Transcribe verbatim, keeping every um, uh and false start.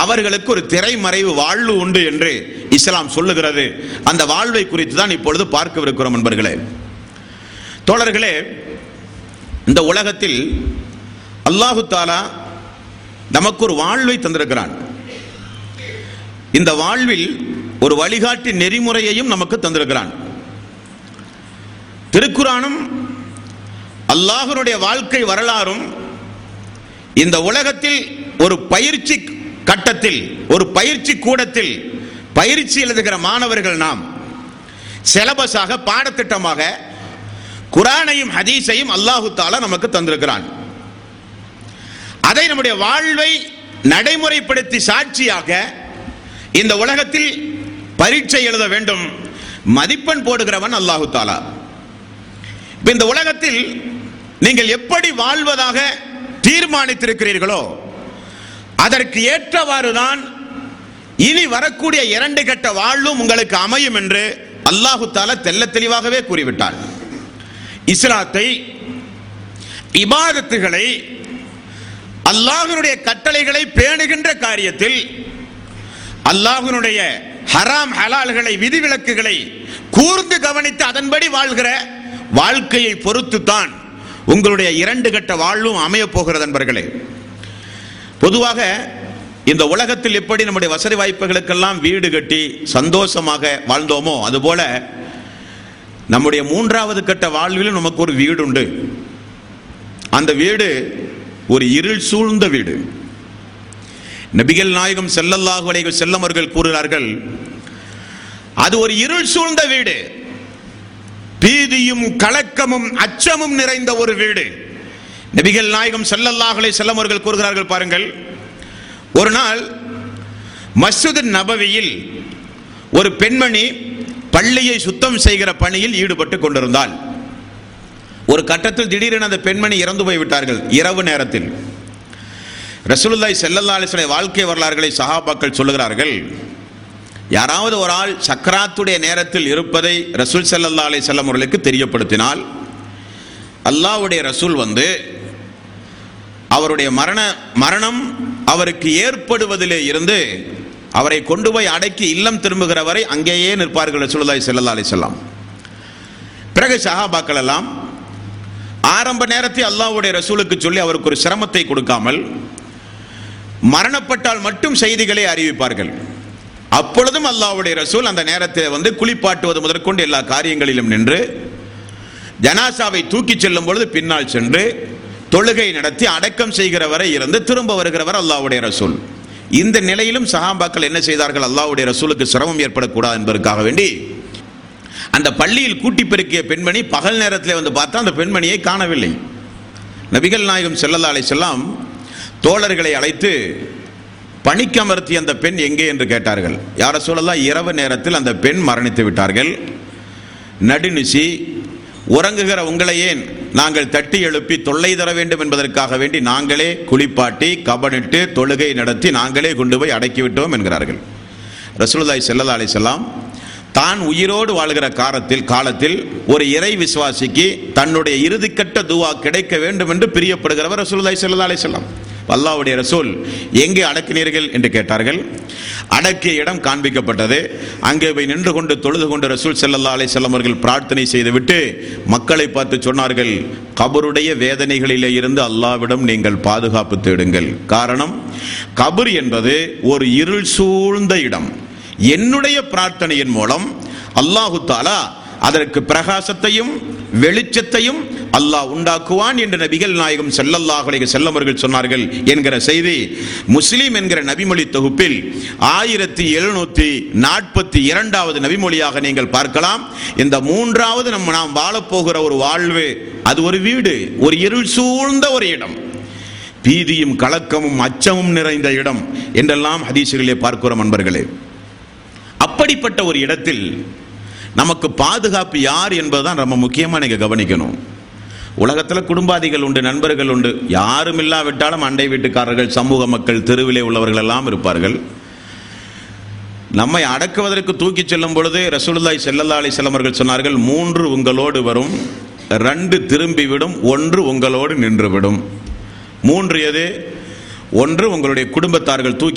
அவர்களுக்கு ஒரு திரைமறைவு வாழ்வு உண்டு என்று இஸ்லாம் சொல்லுகிறது. அந்த வாழ்வை குறித்து தான் இப்பொழுது பார்க்கவிருக்கிறோம் நண்பர்களே. தோழர்களே, இந்த உலகத்தில் அல்லாஹு தஆலா நமக்கு ஒரு வாழ்வை தந்திருக்கிறான். இந்த வாழ்வில் ஒரு வழிகாட்டி நெறிமுறையையும் நமக்கு தந்திருக்கிறான். திருக்குர்ஆனும் அல்லாஹ்வுடைய வாழ்க்கை வரலாறும் இந்த உலகத்தில் ஒரு பயிற்சி கட்டத்தில், ஒரு பயிற்சி கூடத்தில் பயிற்சி எழுதுகிற மாணவர்கள் நாம் சிலபஸாக, பாடத்திட்டமாக குர்ஆனையும் ஹதீஸையும் அல்லாஹு தஆலா நமக்கு தந்திருக்கிறான். அதை நம்முடைய வாழ்வை நடைமுறைப்படுத்தி சாட்சியாக இந்த உலகத்தில் பரீட்சை எழுத வேண்டும். மதிப்பெண் போடுகிறவன் அல்லாஹு தஆலா. இந்த உலகத்தில் நீங்கள் எப்படி வாழ்வதாக தீர்மானித்திருக்கிறீர்களோ அதற்கு ஏற்றவாறுதான் இனி வரக்கூடிய இரண்டு கட்ட வாழ்வும் உங்களுக்கு அமையும் என்று அல்லாஹு தஆலா தெள்ளத் தெளிவாகவே கூறிவிட்டார். இஸ்லாத்தை, இபாதத்துகளை, அல்லாஹ்வுடைய கட்டளைகளை பேணுகின்ற காரியத்தில் அல்லாஹ்வுடைய ஹராம் ஹலால்களை, விதிவிலக்குகளை கூர்ந்து கவனித்து அதன்படி வாழ்கிற வாழ்க்கையை பொறுத்து தான் உங்களுடைய இரண்டு கட்ட வாழ்வும் அமைய போகிறது நண்பர்களே. பொதுவாக இந்த உலகத்தில் எப்படி நம்முடைய வசதி வாய்ப்புகளுக்கெல்லாம் வீடு கட்டி சந்தோஷமாக வாழ்ந்தோமோ அதுபோல நம்முடைய மூன்றாவது கட்ட வாழ்விலும் நமக்கு ஒரு வீடு உண்டு. அந்த வீடு ஒரு இருள் சூழ்ந்த வீடு. நபிகள் நாயகம் ஸல்லல்லாஹு அலைஹி வஸல்லம் அவர்கள் கூறுகிறார்கள், அது ஒரு இருள் சூழ்ந்த வீடு, பீதியும் கலக்கமும் அச்சமும் நிறைந்த ஒரு வீடு. நபிகள் நாயகம் ஸல்லல்லாஹு அலைஹி வஸல்லம் அவர்கள் கூறுகிறார்கள், பாருங்கள், ஒரு நாள் மஸ்ஜித் நபவியில் ஒரு பெண்மணி பள்ளியை சுத்தம் செய்கிற பணியில் ஈடுபட்டு கொண்டிருந்தாள். ஒரு கட்டத்தில் திடீரென அந்த பெண்மணி இறந்து போய்விட்டார்கள். இரவு நேரத்தில் ரசூலுல்லாஹி ஸல்லல்லாஹு அலைஹி வஸல்லம் வாழ்க்கை வரலாறுகளை சஹாபாக்கள் சொல்லுகிறார்கள். யாராவது ஒரு ஆள் சக்ராத்துடைய நேரத்தில் இருப்பதை ரசூல் ஸல்லல்லாஹு அலைஹி வஸல்லம் அவர்களுக்கு தெரியப்படுத்தினால் அல்லாஹ்வுடைய ரசூல் வந்து அவருடைய மரண மரணம் அவருக்கு ஏற்படுவதிலே இருந்து அவரை கொண்டு போய் அடக்கி இல்லம் திரும்புகிற வரை அங்கேயே நிற்பார்கள் ரசூலுல்லாஹி ஸல்லல்லாஹு அலைஹி வஸல்லம். பிறகு சஹாபாக்கள் எல்லாம் ஆரம்ப நேரத்தில் அல்லாஹ்வுடைய ரசூலுக்கு சொல்லி அவருக்கு ஒரு சிரமத்தை கொடுக்காமல் மரணப்பட்டால் மட்டும் செய்திகளை அறிவிப்பார்கள். அப்பொழுதும் அல்லாஹ்வுடைய ரசூல் அந்த நேரத்தில் வந்து குளிப்பாட்டுவது முதற்கொண்டு எல்லா காரியங்களிலும் நின்று, ஜனாசாவை தூக்கி செல்லும் பொழுது பின்னால் சென்று தொழுகை நடத்தி அடக்கம் செய்கிற வரை இருந்து திரும்ப வருகிறவர் அல்லாஹ்வுடைய ரசூல். இந்த நிலையிலும் சஹாபாக்கள் என்ன செய்தார்கள்? அல்லாஹ்வுடைய ரசூலுக்கு சிரமம் ஏற்படக்கூடாது என்பதற்காக வேண்டி அந்த பள்ளியில் கூட்டி பெருக்கிய பெண்மணி பகல் நேரத்தில் வந்து பார்த்தா அந்த பெண்மணியை காணவில்லை. நபிகள் நாயகம் ஸல்லல்லாஹு அலைஹி வஸல்லம் தோழர்களை அழைத்து பணிக்கமர்த்திய அந்த பெண் எங்கே என்று கேட்டார்கள். யார சொல்லலாம், இரவு நேரத்தில் அந்த பெண் மரணித்து விட்டார்கள். நடுநிசி உறங்குகிற உங்களை ஏன் நாங்கள் தட்டி எழுப்பி தொல்லை தர வேண்டும் என்பதற்காக வேண்டி நாங்களே குளிப்பாட்டி கபனிட்டு தொழுகை நடத்தி நாங்களே கொண்டு போய் அடக்கிவிட்டோம் என்கிறார்கள். ரசூலுல்லாஹி ஸல்லல்லாஹு அலைஹி வஸல்லம் தான் உயிரோடு வாழ்கிற காலத்தில் காலத்தில் ஒரு இறை விசுவாசிக்கு தன்னுடைய இறுதிக்கட்ட துவா கிடைக்க வேண்டும் என்று பிரியப்படுகிறவர் ரசூலுல்லாஹி ஸல்லல்லாஹு அலைஹி வஸல்லம். அல்லாஹ்வுடைய ரசூல் எங்கே அடக்கினீர்கள் என்று கேட்டார்கள். அடக்கிய இடம் காண்பிக்கப்பட்டது. அங்கே போய் நின்று கொண்டு தொழுது கொண்டு ரசூல் ஸல்லல்லாஹு அலைஹி வஸல்லம் அவர்கள் பிரார்த்தனை செய்துவிட்டு மக்களை பார்த்து சொன்னார்கள், கபருடைய வேதனைகளிலே இருந்து அல்லாஹ்விடம் நீங்கள் பாதுகாப்பு தேடுங்கள். காரணம், கபர் என்பது ஒரு இருள் சூழ்ந்த இடம். என்னுடைய பிரார்த்தனையின் மூலம் அல்லாஹு தஆலா அதற்கு பிரகாசத்தையும் வெளிச்சத்தையும் அல்லாஹ் உண்டாக்குவான் என்று நபிகள் நாயகம் ஸல்லல்லாஹு அலைஹி வஸல்லம் அவர்கள் சொன்னார்கள் என்கிற செய்தி முஸ்லிம் என்கிற நபிமொழி தொகுப்பில் ஆயிரத்தி எழுநூத்தி நாற்பத்தி இரண்டாவது நபிமொழியாக நீங்கள் பார்க்கலாம். இந்த மூன்றாவது நம்ம நாம் வாழப்போகிற ஒரு வாழ்வு, அது ஒரு வீடு, ஒரு இருள் சூழ்ந்த ஒரு இடம், பீதியும் கலக்கமும் அச்சமும் நிறைந்த இடம் என்றெல்லாம் ஹதீஸுகளிலே பார்க்கிறோம் நண்பர்களே. அப்படிப்பட்ட ஒரு இடத்தில் நமக்கு பாதுகாப்பு யார் என்பதுதான் ரொம்ப முக்கியமாக நீங்கள் கவனிக்கணும். உலகத்தில் குடும்பாதிகள் உண்டு, நண்பர்கள் உண்டு, யாரும் இல்லாவிட்டாலும் அண்டை வீட்டுக்காரர்கள், சமூக மக்கள், தெருவிலே உள்ளவர்கள் எல்லாம் இருப்பார்கள். நம்மை அடக்குவதற்கு தூக்கி செல்லும் பொழுது ரசூலுல்லாஹி ஸல்லல்லாஹு அலைஹி வஸல்லம் அவர்கள் சொன்னார்கள், மூன்று உங்களோடு வரும், ரெண்டு திரும்பிவிடும், ஒன்று உங்களோடு நின்றுவிடும். மூன்று எது? ஒன்று உங்களுடைய குடும்பத்தார்கள் தூக்கி